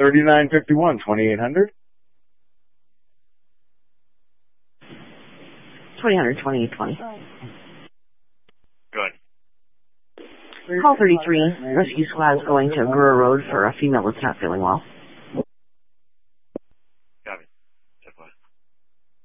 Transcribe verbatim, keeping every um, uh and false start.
thirty-nine fifty-one, twenty-eight hundred. twenty hundred, twenty-eight twenty. Good. Call thirty-three. Rescue squad is going to Agoura Road for a female that's not feeling well.